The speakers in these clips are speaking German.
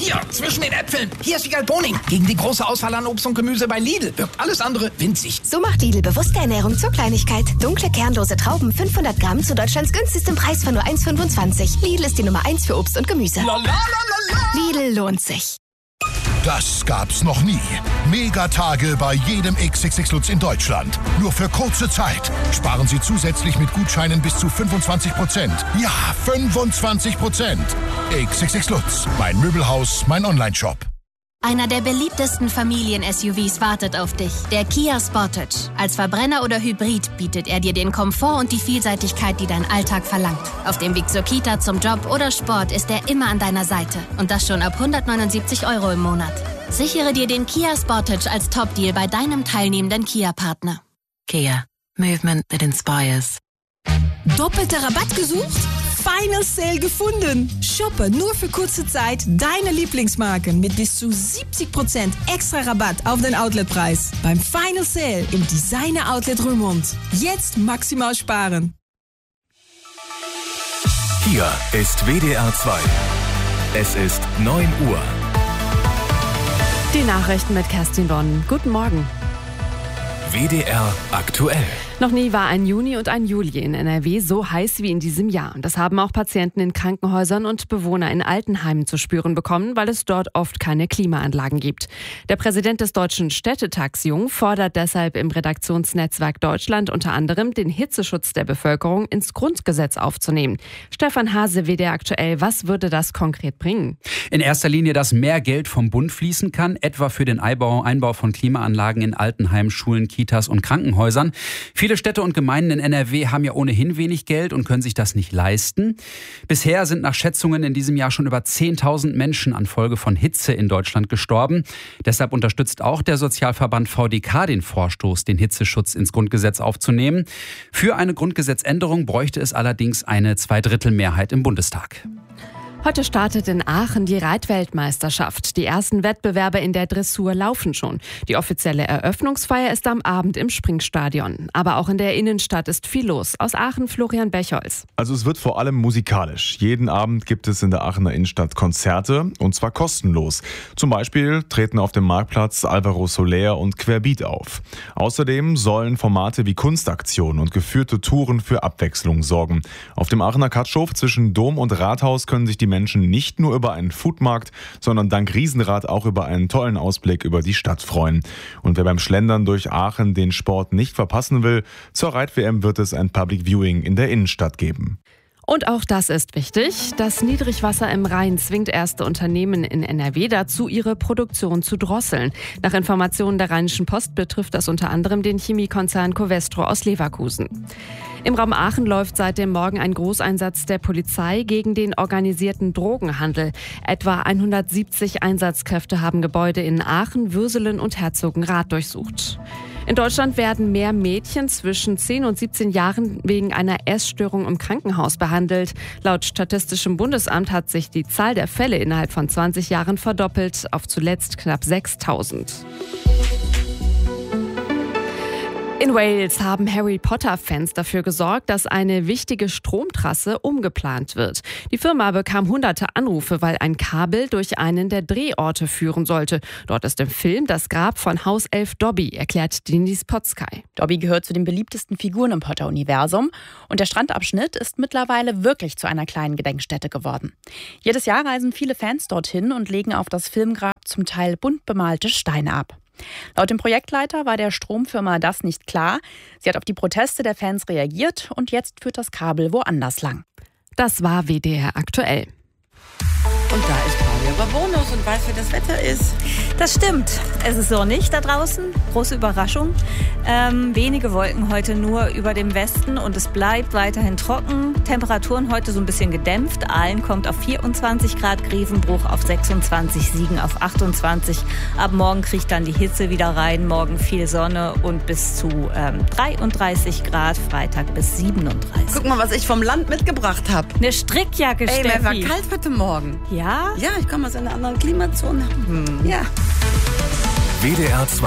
Hier, zwischen den Äpfeln. Hier ist Wiegald Boning. Gegen die große Auswahl an Obst und Gemüse bei Lidl wirkt alles andere winzig. So macht Lidl bewusste Ernährung zur Kleinigkeit. Dunkle, kernlose Trauben 500 Gramm zu Deutschlands günstigstem Preis von nur 1,25. Lidl ist die Nummer 1 für Obst und Gemüse. Lidl lohnt sich. Das gab's noch nie. Megatage bei jedem XXX Lutz in Deutschland. Nur für kurze Zeit. Sparen Sie zusätzlich mit Gutscheinen bis zu 25%. Ja, 25%. XXX Lutz. Mein Möbelhaus, mein Onlineshop. Einer der beliebtesten Familien-SUVs wartet auf dich, der Kia Sportage. Als Verbrenner oder Hybrid bietet er dir den Komfort und die Vielseitigkeit, die dein Alltag verlangt. Auf dem Weg zur Kita, zum Job oder Sport ist er immer an deiner Seite. Und das schon ab 179 € im Monat. Sichere dir den Kia Sportage als Top-Deal bei deinem teilnehmenden Kia-Partner. Kia. Movement that inspires. Doppelte Rabatt gesucht? Final Sale gefunden. Shoppe nur für kurze Zeit deine Lieblingsmarken mit bis zu 70% extra Rabatt auf den Outletpreis. Beim Final Sale im Designer Outlet Rümmond. Jetzt maximal sparen. Hier ist WDR 2. Es ist 9 Uhr. Die Nachrichten mit Kerstin Bonn. Guten Morgen. WDR aktuell. Noch nie war ein Juni und ein Juli in NRW so heiß wie in diesem Jahr. Und das haben auch Patienten in Krankenhäusern und Bewohner in Altenheimen zu spüren bekommen, weil es dort oft keine Klimaanlagen gibt. Der Präsident des Deutschen Städtetags Jung fordert deshalb im Redaktionsnetzwerk Deutschland unter anderem, den Hitzeschutz der Bevölkerung ins Grundgesetz aufzunehmen. Stefan Hase, WDR aktuell, was würde das konkret bringen? In erster Linie, dass mehr Geld vom Bund fließen kann, etwa für den Einbau von Klimaanlagen in Altenheimen, Schulen, Kitas und Krankenhäusern. Viele Städte und Gemeinden in NRW haben ja ohnehin wenig Geld und können sich das nicht leisten. Bisher sind nach Schätzungen in diesem Jahr schon über 10.000 Menschen an Folge von Hitze in Deutschland gestorben. Deshalb unterstützt auch der Sozialverband VDK den Vorstoß, den Hitzeschutz ins Grundgesetz aufzunehmen. Für eine Grundgesetzänderung bräuchte es allerdings eine Zweidrittelmehrheit im Bundestag. Heute startet in Aachen die Reitweltmeisterschaft. Die ersten Wettbewerbe in der Dressur laufen schon. Die offizielle Eröffnungsfeier ist am Abend im Springstadion. Aber auch in der Innenstadt ist viel los. Aus Aachen Florian Bechholz. Also es wird vor allem musikalisch. Jeden Abend gibt es in der Aachener Innenstadt Konzerte und zwar kostenlos. Zum Beispiel treten auf dem Marktplatz Alvaro Soler und Querbeat auf. Außerdem sollen Formate wie Kunstaktionen und geführte Touren für Abwechslung sorgen. Auf dem Aachener Katschof zwischen Dom und Rathaus können sich die Menschen nicht nur über einen Foodmarkt, sondern dank Riesenrad auch über einen tollen Ausblick über die Stadt freuen. Und wer beim Schlendern durch Aachen den Sport nicht verpassen will, zur Reit-WM wird es ein Public Viewing in der Innenstadt geben. Und auch das ist wichtig. Das Niedrigwasser im Rhein zwingt erste Unternehmen in NRW dazu, ihre Produktion zu drosseln. Nach Informationen der Rheinischen Post betrifft das unter anderem den Chemiekonzern Covestro aus Leverkusen. Im Raum Aachen läuft seit dem Morgen ein Großeinsatz der Polizei gegen den organisierten Drogenhandel. Etwa 170 Einsatzkräfte haben Gebäude in Aachen, Würselen und Herzogenrath durchsucht. In Deutschland werden mehr Mädchen zwischen 10 und 17 Jahren wegen einer Essstörung im Krankenhaus behandelt. Laut Statistischem Bundesamt hat sich die Zahl der Fälle innerhalb von 20 Jahren verdoppelt auf zuletzt knapp 6.000. In Wales haben Harry-Potter-Fans dafür gesorgt, dass eine wichtige Stromtrasse umgeplant wird. Die Firma bekam hunderte Anrufe, weil ein Kabel durch einen der Drehorte führen sollte. Dort ist im Film das Grab von Hauself Dobby, erklärt Denise Potzkei. Dobby gehört zu den beliebtesten Figuren im Potter-Universum und der Strandabschnitt ist mittlerweile wirklich zu einer kleinen Gedenkstätte geworden. Jedes Jahr reisen viele Fans dorthin und legen auf das Filmgrab zum Teil bunt bemalte Steine ab. Laut dem Projektleiter war der Stromfirma das nicht klar. Sie hat auf die Proteste der Fans reagiert und jetzt führt das Kabel woanders lang. Das war WDR aktuell. Und da ist Claudia Bonus und weiß, wie das Wetter ist. Das stimmt. Es ist sonnig da draußen. Große Überraschung. Wenige Wolken heute nur über dem Westen und es bleibt weiterhin trocken. Temperaturen heute so ein bisschen gedämpft. Aalen kommt auf 24 Grad, Grevenbruch auf 26, Siegen auf 28. Ab morgen kriegt dann die Hitze wieder rein. Morgen viel Sonne und bis zu 33 Grad. Freitag bis 37. Guck mal, was ich vom Land mitgebracht habe. Eine Strickjacke, Steffi. Mir war kalt heute Morgen. Ja? Ja, ich komme aus einer anderen Klimazone. Ja. WDR 2.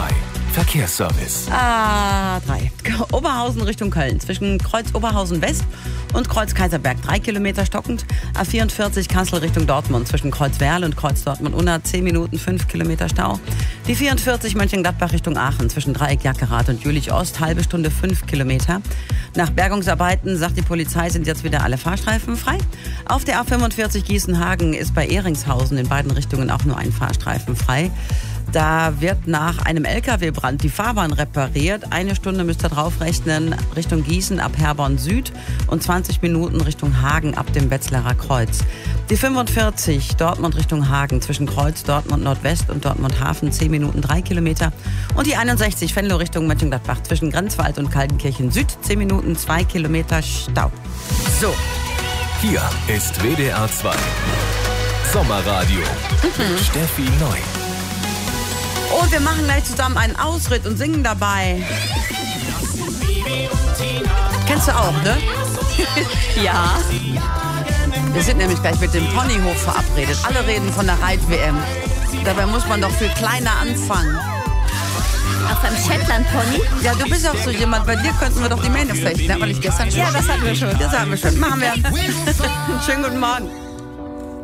Verkehrsservice. A3. Oberhausen Richtung Köln. Zwischen Kreuz Oberhausen West und Kreuz Kaiserberg 3 Kilometer stockend. A44 Kassel Richtung Dortmund. Zwischen Kreuz Werl und Kreuz Dortmund-Unna 10 Minuten 5 Kilometer Stau. Die 44 Mönchengladbach Richtung Aachen. Zwischen Dreieck Jackerath und Jülich Ost halbe Stunde 5 Kilometer. Nach Bergungsarbeiten, sagt die Polizei, sind jetzt wieder alle Fahrstreifen frei. Auf der A45 Gießen-Hagen ist bei Ehringshausen in beiden Richtungen auch nur ein Fahrstreifen frei. Da wird nach einem LKW-Brand die Fahrbahn repariert. 1 Stunde müsst ihr draufrechnen Richtung Gießen ab Herborn Süd und 20 Minuten Richtung Hagen ab dem Wetzlarer Kreuz. Die 45 Dortmund Richtung Hagen zwischen Kreuz Dortmund Nordwest und Dortmund Hafen 10 Minuten 3 Kilometer. Und die 61 Venlo Richtung Mönchengladbach zwischen Grenzwald und Kaltenkirchen Süd 10 Minuten 2 Kilometer Stau. So. Hier ist WDR 2 Sommerradio mit Steffi Neu. Und wir machen gleich zusammen einen Ausritt und singen dabei. Kennst du auch, ne? Ja. Wir sind nämlich gleich mit dem Ponyhof verabredet. Alle reden von der Reit-WM. Dabei muss man doch viel kleiner anfangen. Ach, beim Shetland-Pony? Ja, du bist auch so jemand. Bei dir könnten wir doch die Mähne flechten. Hat man nicht gestern schon? Ja, das hatten wir schon. Das hatten wir schon. Machen wir. Schönen guten Morgen.